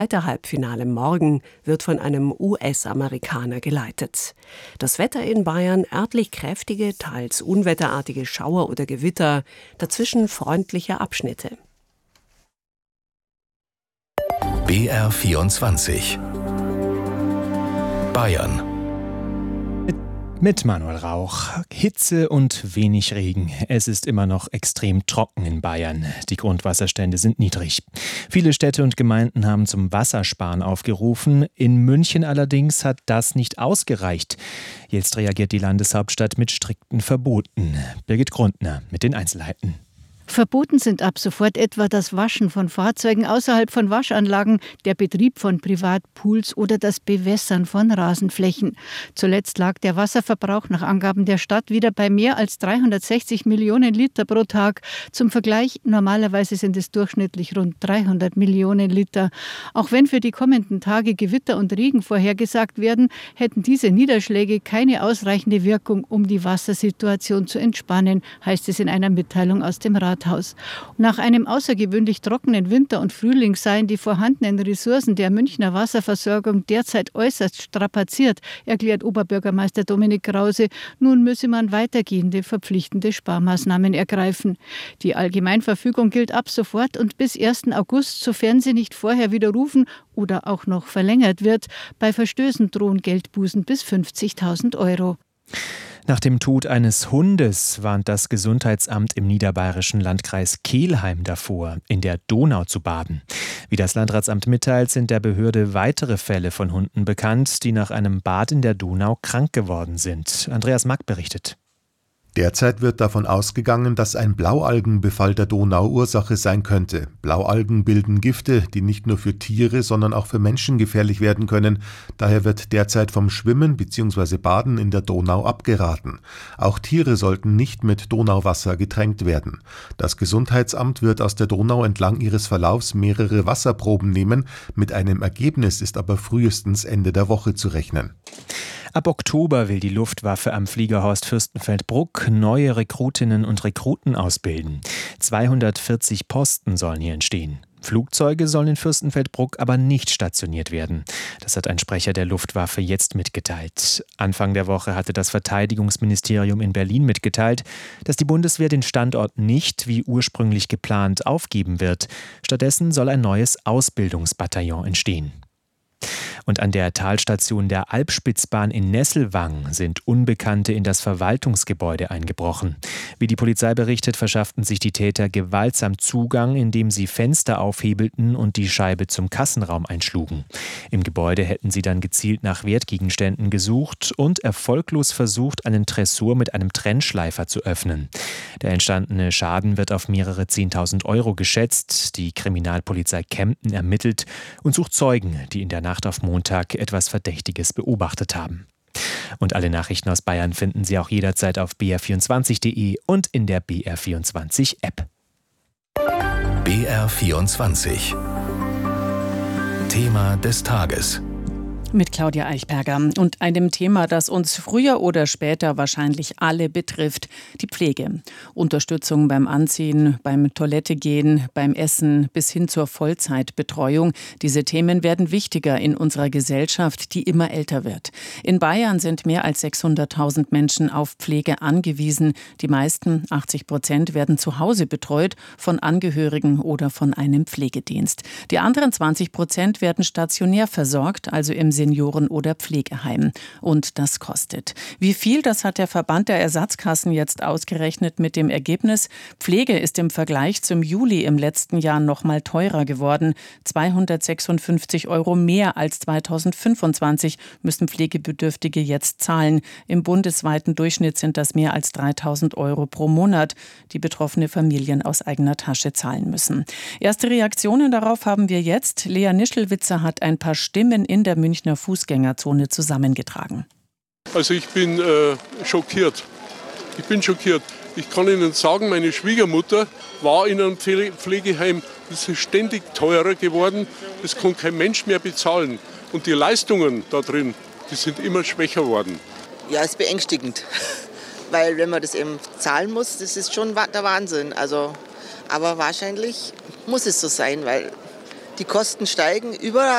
Das Halbfinale morgen wird von einem US-Amerikaner geleitet. Das Wetter in Bayern: örtlich kräftige, teils unwetterartige Schauer oder Gewitter, dazwischen freundliche Abschnitte. BR24 Bayern. Mit Manuel Rauch. Hitze und wenig Regen. Es ist immer noch extrem trocken in Bayern. Die Grundwasserstände sind niedrig. Viele Städte und Gemeinden haben zum Wassersparen aufgerufen. In München allerdings hat das nicht ausgereicht. Jetzt reagiert die Landeshauptstadt mit strikten Verboten. Birgit Grundner mit den Einzelheiten. Verboten sind ab sofort etwa das Waschen von Fahrzeugen außerhalb von Waschanlagen, der Betrieb von Privatpools oder das Bewässern von Rasenflächen. Zuletzt lag der Wasserverbrauch nach Angaben der Stadt wieder bei mehr als 360 Millionen Liter pro Tag. Zum Vergleich, normalerweise sind es durchschnittlich rund 300 Millionen Liter. Auch wenn für die kommenden Tage Gewitter und Regen vorhergesagt werden, hätten diese Niederschläge keine ausreichende Wirkung, um die Wassersituation zu entspannen, heißt es in einer Mitteilung aus dem Rathaus. Nach einem außergewöhnlich trockenen Winter und Frühling seien die vorhandenen Ressourcen der Münchner Wasserversorgung derzeit äußerst strapaziert, erklärt Oberbürgermeister Dominik Krause. Nun müsse man weitergehende, verpflichtende Sparmaßnahmen ergreifen. Die Allgemeinverfügung gilt ab sofort und bis 1. August, sofern sie nicht vorher widerrufen oder auch noch verlängert wird. Bei Verstößen drohen Geldbußen bis 50.000 Euro. Nach dem Tod eines Hundes warnt das Gesundheitsamt im niederbayerischen Landkreis Kelheim davor, in der Donau zu baden. Wie das Landratsamt mitteilt, sind der Behörde weitere Fälle von Hunden bekannt, die nach einem Bad in der Donau krank geworden sind. Andreas Mack berichtet. Derzeit wird davon ausgegangen, dass ein Blaualgenbefall der Donau Ursache sein könnte. Blaualgen bilden Gifte, die nicht nur für Tiere, sondern auch für Menschen gefährlich werden können. Daher wird derzeit vom Schwimmen bzw. Baden in der Donau abgeraten. Auch Tiere sollten nicht mit Donauwasser getränkt werden. Das Gesundheitsamt wird aus der Donau entlang ihres Verlaufs mehrere Wasserproben nehmen. Mit einem Ergebnis ist aber frühestens Ende der Woche zu rechnen. Ab Oktober will die Luftwaffe am Fliegerhorst Fürstenfeldbruck neue Rekrutinnen und Rekruten ausbilden. 240 Posten sollen hier entstehen. Flugzeuge sollen in Fürstenfeldbruck aber nicht stationiert werden. Das hat ein Sprecher der Luftwaffe jetzt mitgeteilt. Anfang der Woche hatte das Verteidigungsministerium in Berlin mitgeteilt, dass die Bundeswehr den Standort nicht, wie ursprünglich geplant, aufgeben wird. Stattdessen soll ein neues Ausbildungsbataillon entstehen. Und an der Talstation der Alpspitzbahn in Nesselwang sind Unbekannte in das Verwaltungsgebäude eingebrochen. Wie die Polizei berichtet, verschafften sich die Täter gewaltsam Zugang, indem sie Fenster aufhebelten und die Scheibe zum Kassenraum einschlugen. Im Gebäude hätten sie dann gezielt nach Wertgegenständen gesucht und erfolglos versucht, einen Tresor mit einem Trennschleifer zu öffnen. Der entstandene Schaden wird auf mehrere 10.000 Euro geschätzt. Die Kriminalpolizei Kempten ermittelt und sucht Zeugen, die in der Nacht auf Montag etwas Verdächtiges beobachtet haben. Und alle Nachrichten aus Bayern finden Sie auch jederzeit auf br24.de und in der BR24-App. BR24 Thema des Tages. Mit Claudia Eichberger und einem Thema, das uns früher oder später wahrscheinlich alle betrifft, die Pflege. Unterstützung beim Anziehen, beim Toilettegehen, beim Essen bis hin zur Vollzeitbetreuung. Diese Themen werden wichtiger in unserer Gesellschaft, die immer älter wird. In Bayern sind mehr als 600.000 Menschen auf Pflege angewiesen. Die meisten, 80%, werden zu Hause betreut von Angehörigen oder von einem Pflegedienst. Die anderen 20% werden stationär versorgt, also im Senioren- oder Pflegeheim. Und das kostet. Wie viel, das hat der Verband der Ersatzkassen jetzt ausgerechnet mit dem Ergebnis: Pflege ist im Vergleich zum Juli im letzten Jahr noch mal teurer geworden. 256 Euro mehr als 2025 müssen Pflegebedürftige jetzt zahlen. Im bundesweiten Durchschnitt sind das mehr als 3.000 Euro pro Monat, die betroffene Familien aus eigener Tasche zahlen müssen. Erste Reaktionen darauf haben wir jetzt. Lea Nischelwitzer hat ein paar Stimmen in der Münchner Fußgängerzone zusammengetragen. Also ich bin schockiert. Ich kann Ihnen sagen, meine Schwiegermutter war in einem Pflegeheim. Das ist ständig teurer geworden. Das kann kein Mensch mehr bezahlen. Und die Leistungen da drin, die sind immer schwächer worden. Ja, ist beängstigend. Weil wenn man das eben zahlen muss, das ist schon der Wahnsinn. Also, aber wahrscheinlich muss es so sein, weil die Kosten steigen überall.